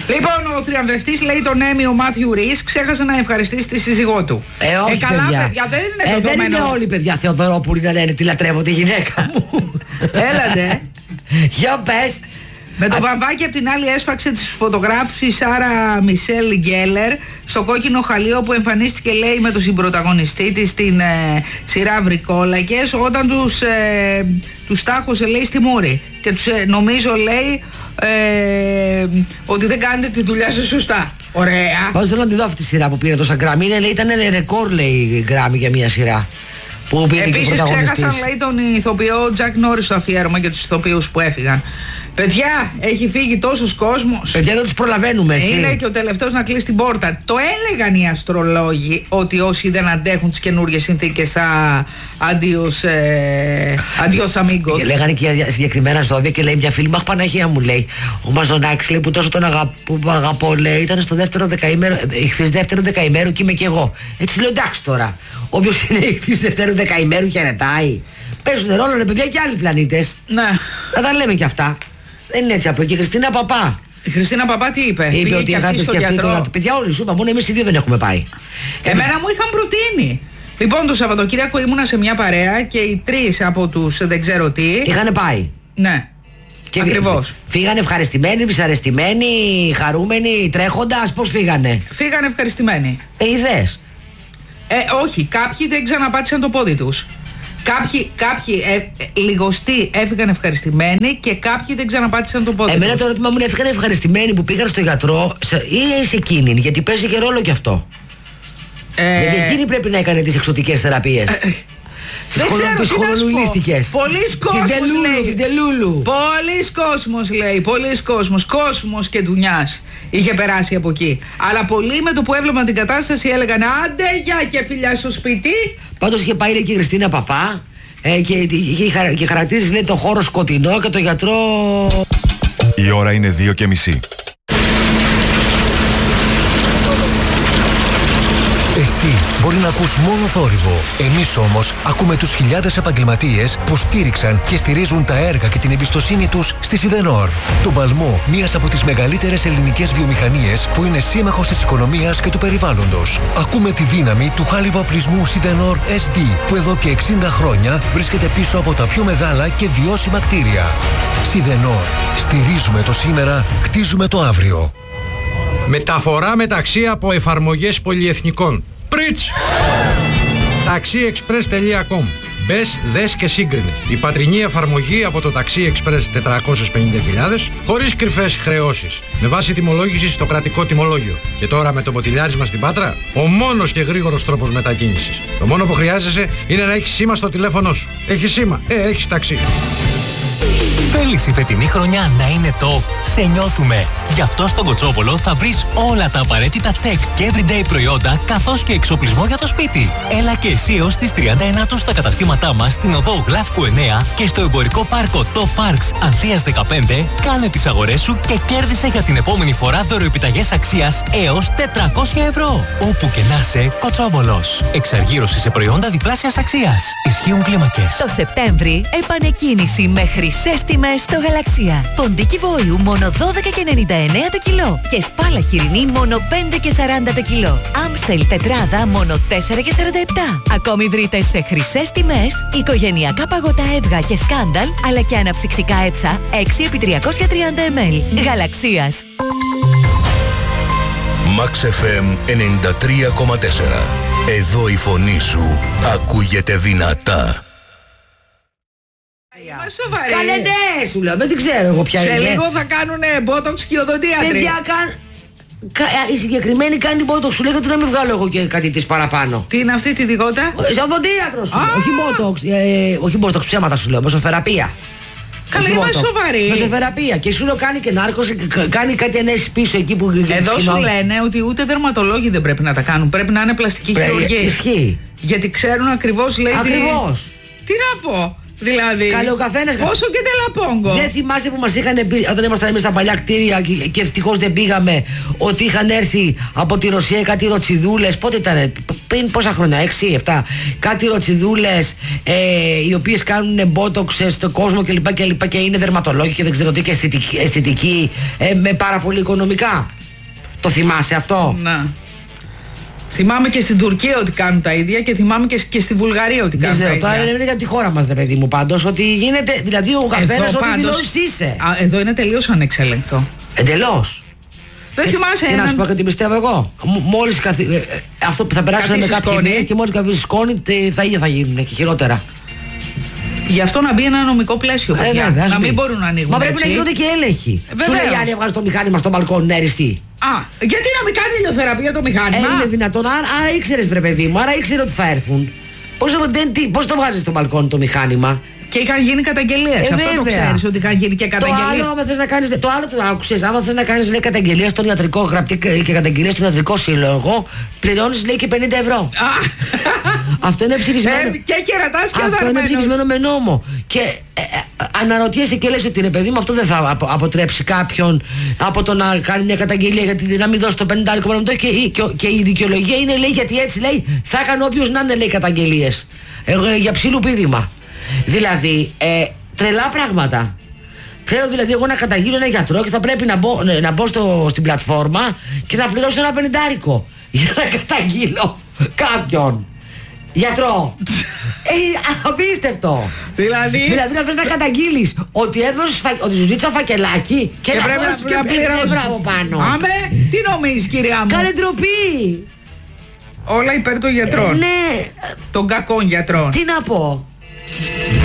Λοιπόν, ο θριαμβευτής, λέει, τον Έμι, ο Μάθιου Ρίς, ξέχασε να ευχαριστήσει τη σύζυγό του. Όχι, καλά, παιδιά, δεν είναι δεν είναι όλοι, παιδιά, Θεοδωρόπουλοι να λένε τι λατρεύω τη γυναίκα μου. Έλατε. Για πες. Με το βαμβάκι απ' την άλλη έσφαξε τις φωτογράφους η Σάρα Μισελ Γκέλερ στο κόκκινο χαλίο που εμφανίστηκε, λέει, με τον συμπρωταγωνιστή της στην σειρά Βρικόλακες, όταν τους τάχωσε, λέει, στη μούρη και τους νομίζω, λέει, ότι δεν κάνετε τη δουλειά σας σωστά. Ωραία. Πώς θέλω να τη δω αυτή τη σειρά που πήρε τόσα γκράμμι. Ήταν ρεκόρ, λέει, γκράμμι για μια σειρά. Επίσης ξέχασαν, λέει, τον ηθοποιό Τζακ Νόρις στο αφιέρωμα για τους ηθοποιούς που έφυγαν. Παιδιά, έχει φύγει τόσος κόσμος. Παιδιά, δεν τους προλαβαίνουμε, έτσι. Είναι και ο τελευταίος να κλείσει την πόρτα. Το έλεγαν οι αστρολόγοι ότι όσοι δεν αντέχουν τις καινούργιες συνθήκες θα αντιός αμίγκος. Και λέγανε και για συγκεκριμένα ζώδια και λέει μια φίλη μου, αχ Παναγία μου, λέει, ο Μαζονάκης, λέει, που τόσο τον αγαπώ, λέει, ήταν στο δεύτερο δεκαήμερο, χθες δεύτερο δεκαήμερο και είμαι κι εγώ. Έτσι λέω, εντάξει τώρα, όποιος είναι χθες δεύτερο δεκαήμερου χαιρετάει. Παίζουν ρόλο, ρε παιδιά, και άλλοι πλανήτες. Ναι. Να τα λέμε κι αυτά. Δεν είναι έτσι απλό. Και η Χριστίνα Παπά. Η Χριστίνα Παπά τι είπε? Είπε ότι θα πει και αυτό. Παιδιά, όλοι σου είπα, μόνο εμείς οι δύο δεν έχουμε πάει. Εμένα μου είχαν προτείνει. Λοιπόν, το Σαββατοκύριακο ήμουνα σε μια παρέα και οι τρεις από τους δεν ξέρω τι. Είχανε πάει. Ναι. Και ακριβώς. Φύγανε ευχαριστημένοι, δυσαρεστημένοι, χαρούμενοι, τρέχοντας. Πώς φύγανε? Φύγανε ευχαριστημένοι. Είδες? Όχι, κάποιοι δεν ξαναπάτησαν το πόδι τους. Κάποιοι λιγοστοί έφυγαν ευχαριστημένοι και κάποιοι δεν ξαναπάτησαν το πόδι. Εμένα το ερώτημα μου είναι, έφυγαν ευχαριστημένοι που πήγαν στο γιατρό ή σε εκείνη, γιατί παίζει και ρόλο κι αυτό. Γιατί εκείνη πρέπει να έκανε τις εξωτικές θεραπείες. Τις χολολουλίστικες. Πολλοί κόσμος, λέει. Της Ντελούλου. Πολλοί κόσμος, λέει. Πολλοί κόσμος. Κόσμος και Ντουνιάς είχε περάσει από εκεί. Αλλά πολλοί με το που έβλεπαν την κατάσταση έλεγαν άντε γεια και φιλιά στο σπίτι. Πάντως είχε πάει, λέει, και η Χριστίνα Παπά και χαρακτήριζε, λέει, το χώρο σκοτεινό και το γιατρό. Η ώρα είναι 2:30. Εσύ μπορεί να ακούς μόνο θόρυβο. Εμείς όμως ακούμε τους χιλιάδες επαγγελματίες που στήριξαν και στηρίζουν τα έργα και την εμπιστοσύνη τους στη Σιδενόρ. Τον παλμό μιας από τις μεγαλύτερες ελληνικές βιομηχανίες που είναι σύμμαχος της οικονομίας και του περιβάλλοντος. Ακούμε τη δύναμη του χάλιβα-οπλισμού Σιδενόρ SD που εδώ και 60 χρόνια βρίσκεται πίσω από τα πιο μεγάλα και βιώσιμα κτίρια. Σιδενόρ. Στηρίζουμε το σήμερα, χτίζουμε το αύριο. Μεταφορά μεταξύ από εφαρμογές πολυεθνικών. Πριτς! taxiexpress.com. Μπες, δες και σύγκρινε. Η πατρινή εφαρμογή από το Taxi Express 450.000 χωρίς κρυφές χρεώσεις. Με βάση τιμολόγηση στο κρατικό τιμολόγιο. Και τώρα με το ποτηλιάρισμα στην Πάτρα, ο μόνος και γρήγορος τρόπος μετακίνησης. Το μόνο που χρειάζεσαι είναι να έχεις σήμα στο τηλέφωνο σου. Έχεις σήμα, έχεις ταξί. Θέλεις η φετινή χρονιά να είναι top? Σε νιώθουμε! Γι' αυτό στον Κοτσόβολο θα βρεις όλα τα απαραίτητα tech και everyday προϊόντα καθώς και εξοπλισμό για το σπίτι. Έλα και εσύ ως τις 39 στα καταστήματά μας στην οδό Γλάφκου 9 και στο εμπορικό πάρκο Top Parks Ανθίας 15. Κάνε τις αγορές σου και κέρδισε για την επόμενη φορά δωροεπιταγές αξίας έως 400 ευρώ. Όπου και να είσαι, Κοτσόβολος. Εξαργύρωση σε προϊόντα διπλάσιας αξίας. Ισχύουν κλίμακες. Το Σεπτέμβρη επανεκκίνηση με χρυσές τιμές στο Γαλαξία. Ποντίκι βόλου μόνο 12,99 το κιλό και σπάλα χοιρινή μόνο 5,40 το κιλό. Άμστελ τετράδα μόνο 4,47. Ακόμη βρείτε σε χρυσές τιμές οικογενειακά παγωτά Εύγα και Σκάνταλ, αλλά και αναψυκτικά έψα 6x330 ml. Γαλαξίας. Max FM 93,4. Εδώ η φωνή σου ακούγεται δυνατά. Κάνε ναι, σου λέω, δεν την ξέρω εγώ πια. Σε λίγο θα κάνουνε μπότοξ και οδοντίατροι. Παιδιά, η συγκεκριμένη κάνει μπότοξ, σου λέει ότι να μην βγάλω εγώ και κάτι της παραπάνω. Τι είναι αυτή τη διγότα? Σε οδοντίατρο σου, όχι μπότοξ. Όχι μπότοξ, ψέματα σου λέω, μεσοθεραπεία. Καλά, είμαι σοβαρή. Μεσοθεραπεία. Και σου λέω κάνει και νάρκωση, κάνει κάτι ενέσεις πίσω εκεί που. Εδώ σου λένε ότι ούτε δερματολόγοι δεν πρέπει να τα κάνουν. Πρέπει να είναι πλαστική χειρουργία. Ισχύει. Γιατί ξέρουν ακριβώς, λέει. Ακριβώς. Τι να πω. Δηλαδή. Καλό, ο καθένας. Πόσο και τελαπόγκο. Δεν θυμάσαι που μας είχαν πει όταν ήμασταν εμείς στα παλιά κτίρια και ευτυχώς δεν πήγαμε, ότι είχαν έρθει από τη Ρωσία κάτι ροτσιδούλες. Πότε ήταν, πριν πόσα χρόνια, 6-7. Κάτι ροτσιδούλες οι οποίες κάνουν μπότοξ στον κόσμο κλπ. Και είναι δερματολόγοι και δεν ξέρω τι και αισθητικοί με πάρα πολύ οικονομικά. Το θυμάσαι αυτό? Να. Θυμάμαι και στην Τουρκία ότι κάνουν τα ίδια και θυμάμαι και στη Βουλγαρία ότι κάνουν τα ίδια. Τώρα είναι για τη χώρα μας, ρε παιδί μου, πάντως, ότι γίνεται, δηλαδή ο καθένας ό,τι δηλώσεις είσαι. Εδώ είναι τελείως ανεξέλεγκτο. Εντελώς. Δεν θυμάσαι Και να σου πω και τι πιστεύω εγώ. Μόλις αυτό που θα περάσουν με κάποιοι μήνες και μόλις καθίσει σκόνη, τα ίδια θα γίνουν και χειρότερα. Γι' αυτό να μπει ένα νομικό πλαίσιο, παιδιά. Να μην μπορούν να ανοίγουν. Μα πρέπει να γίνονται και έλεγχοι. Σου λέει αν έβγαζε το μηχάνημα στο μπαλκόνι να εριστεί. Γιατί να μην κάνει ηλιοθεραπεία το μηχάνημα? Είναι δυνατόν, άρα ήξερες, ρε παιδί μου, άρα ήξερε ότι θα έρθουν. Πώς το βάζεις στο μπαλκόνι το μηχάνημα? Και είχαν γίνει καταγγελίες. Αυτό το ξέρεις, ότι είχαν γίνει και καταγγελίες. Το άλλο, άμα θες να κάνεις, το άκουσες, άμα θες να κάνεις, λέει, καταγγελία στον ιατρικό, γραπτή και καταγγελία στον ιατρικό σύλλογο, πληρώνεις, λέει, και 50 ευρώ. Αυτό είναι ψηφισμένο. Και κερατάς και αυτό είναι ψηφισμένο με νόμο. Και αναρωτιέσαι και λες ότι, ρε παιδί μου, αυτό δεν θα αποτρέψει κάποιον από το να κάνει μια καταγγελία, γιατί να μην δώσει το 50 ευρώ. Και η δικαιολογία είναι, λέει, γιατί έτσι, λέει, θα έκανε όποιος να είναι, λέει, καταγγελίες για ψήλου πήδημα. Δηλαδή, τρελά πράγματα. Θέλω δηλαδή εγώ να καταγγείλω ένα γιατρό και θα πρέπει να μπω στην πλατφόρμα και να πληρώσω ένα 50 για να καταγγείλω κάποιον γιατρό. Απίστευτο. Δηλαδή να θες να καταγγείλεις ότι σου ζήτησα φακελάκι και να πληρώσεις και 50 ευρώ από πάνω. Άμε, τι νομίζεις, κυρία μου? Κάνε ντροπή. Όλα υπέρ των γιατρών. Ναι. Των κακών γιατρών. Τι να πω.